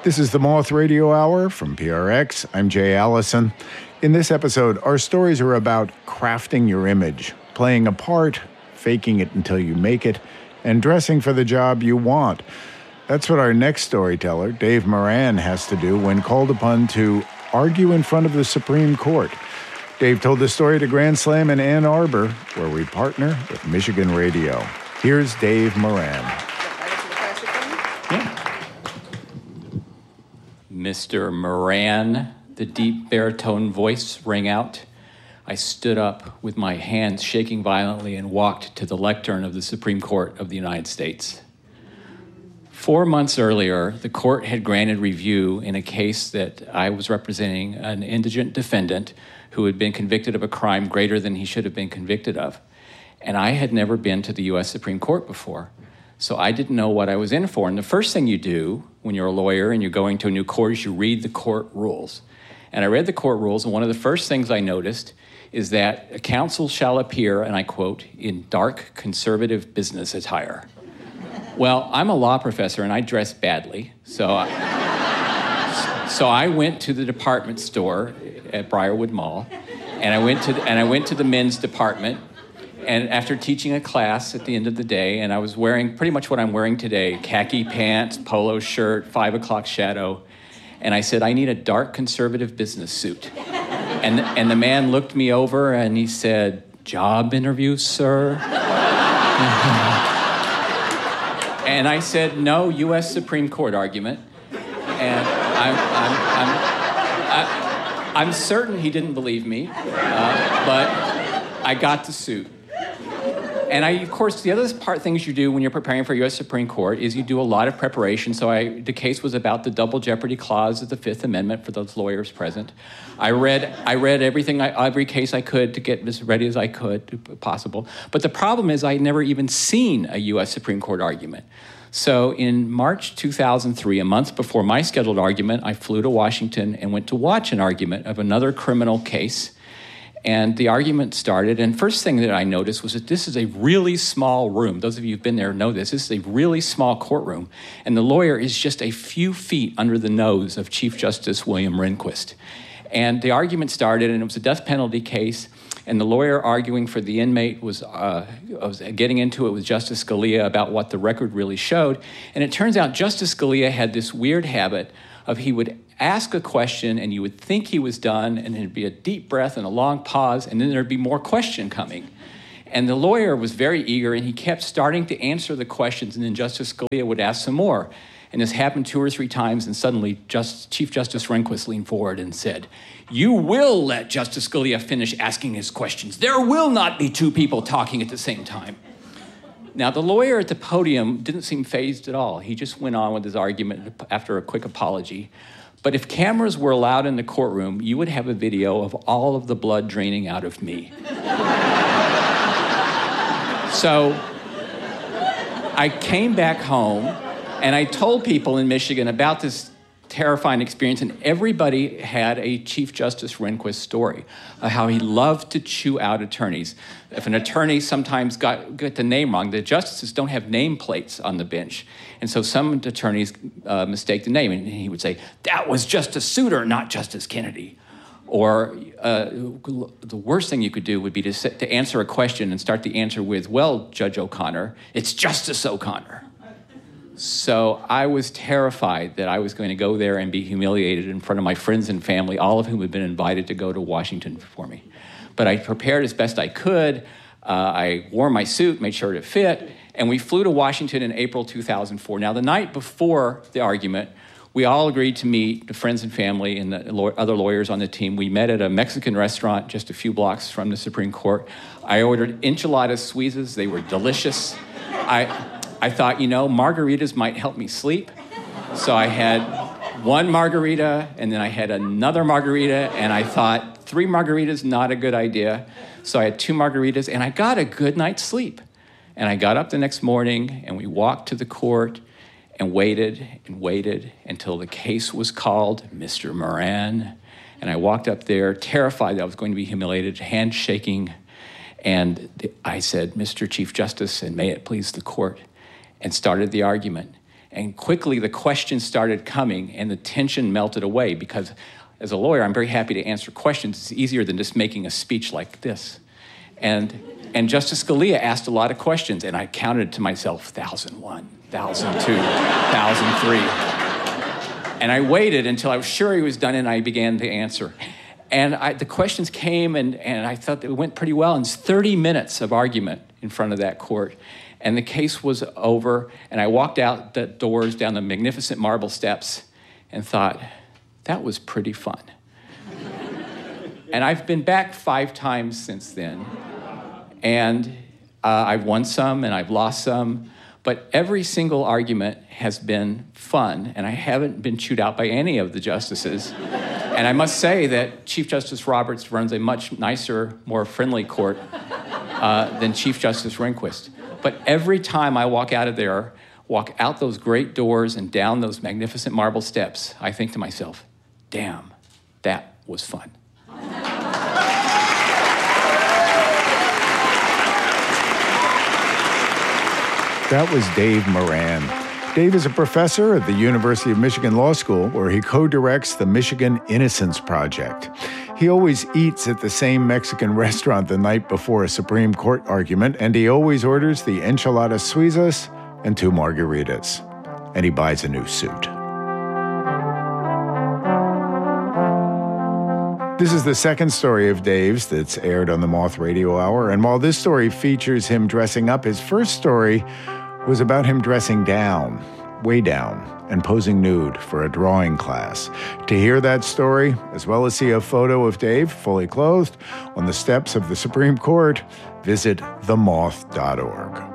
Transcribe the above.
This is the Moth Radio Hour from PRX. I'm Jay Allison. In this episode, our stories are about crafting your image, playing a part, faking it until you make it, and dressing for the job you want. That's what our next storyteller, Dave Moran, has to do when called upon to argue in front of the Supreme Court. Dave told the story to Grand Slam in Ann Arbor, where we partner with Michigan Radio. Here's Dave Moran. Mr. Moran, the deep baritone voice rang out. I stood up with my hands shaking violently and walked to the lectern of the Supreme Court of the United States. 4 months earlier, the court had granted review in a case that I was representing an indigent defendant who had been convicted of a crime greater than he should have been convicted of. And I had never been to the U.S. Supreme Court before. So I didn't know what I was in for. And the first thing you do when you're a lawyer and you're going to a new court is you read the court rules. And I read the court rules, and one of the first things I noticed is that a counsel shall appear, and I quote, in dark conservative business attire. Well, I'm a law professor, and I dress badly. So I went to the department store at Briarwood Mall, and I went to the men's department. And after teaching a class at the end of the day, and I was wearing pretty much what I'm wearing today, khaki pants, polo shirt, 5 o'clock shadow, and I said, I need a dark conservative business suit. And the man looked me over and he said, job interview, sir? And I said, no, U.S. Supreme Court argument. And I'm certain he didn't believe me, but I got the suit. And of course, the other things you do when you're preparing for U.S. Supreme Court is you do a lot of preparation. So the case was about the double jeopardy clause of the Fifth Amendment for those lawyers present. I read every case I could to get as ready as I could possible. But the problem is I'd never even seen a U.S. Supreme Court argument. So in March 2003, a month before my scheduled argument, I flew to Washington and went to watch an argument of another criminal case. And the argument started, and first thing that I noticed was that this is a really small room. Those of you who've been there know this. This is a really small courtroom, and the lawyer is just a few feet under the nose of Chief Justice William Rehnquist. And the argument started, and it was a death penalty case, and the lawyer arguing for the inmate was getting into it with Justice Scalia about what the record really showed. And it turns out Justice Scalia had this weird habit of he would ask a question and you would think he was done, and there'd be a deep breath and a long pause, and then there'd be more question coming. And the lawyer was very eager, and he kept starting to answer the questions, and then Justice Scalia would ask some more. And this happened 2 or 3 times, and suddenly Chief Justice Rehnquist leaned forward and said, you will let Justice Scalia finish asking his questions. There will not be 2 people talking at the same time. Now, the lawyer at the podium didn't seem fazed at all. He just went on with his argument after a quick apology. But if cameras were allowed in the courtroom, you would have a video of all of the blood draining out of me. So I came back home, and I told people in Michigan about this terrifying experience, and everybody had a Chief Justice Rehnquist story of how he loved to chew out attorneys. If an attorney sometimes got the name wrong, the justices don't have nameplates on the bench. And so some attorneys mistake the name, and he would say, that was Justice Souter, not Justice Kennedy. Or the worst thing you could do would be to answer a question and start the answer with, well, Judge O'Connor, it's Justice O'Connor. So I was terrified that I was going to go there and be humiliated in front of my friends and family, all of whom had been invited to go to Washington for me. But I prepared as best I could. I wore my suit, made sure it fit, and we flew to Washington in April 2004. Now, the night before the argument, we all agreed to meet, the friends and family and the other lawyers on the team. We met at a Mexican restaurant just a few blocks from the Supreme Court. I ordered enchiladas suizas. They were delicious. I thought, margaritas might help me sleep. So I had one margarita, and then I had another margarita, and I thought 3 margaritas, not a good idea. So I had 2 margaritas, and I got a good night's sleep. And I got up the next morning, and we walked to the court and waited until the case was called, Mr. Moran. And I walked up there, terrified that I was going to be humiliated, hands shaking. And I said, Mr. Chief Justice, and may it please the court, and started the argument. And quickly the questions started coming and the tension melted away because as a lawyer, I'm very happy to answer questions. It's easier than just making a speech like this. And Justice Scalia asked a lot of questions, and I counted to myself, 1,001, 1,002, 1,003. And I waited until I was sure he was done, and I began to answer. And the questions came, and I thought it went pretty well. And it's 30 minutes of argument in front of that court. And the case was over, and I walked out the doors down the magnificent marble steps and thought, that was pretty fun. And I've been back 5 times since then. And I've won some and I've lost some. But every single argument has been fun, and I haven't been chewed out by any of the justices. And I must say that Chief Justice Roberts runs a much nicer, more friendly court than Chief Justice Rehnquist. But every time I walk out of there, walk out those great doors and down those magnificent marble steps, I think to myself, damn, that was fun. That was Dave Moran. Dave is a professor at the University of Michigan Law School, where he co-directs the Michigan Innocence Project. He always eats at the same Mexican restaurant the night before a Supreme Court argument, and he always orders the enchiladas suizas and 2 margaritas. And he buys a new suit. This is the second story of Dave's that's aired on the Moth Radio Hour, and while this story features him dressing up, his first story was about him dressing down, way down, and posing nude for a drawing class. To hear that story, as well as see a photo of Dave fully clothed on the steps of the Supreme Court, visit themoth.org.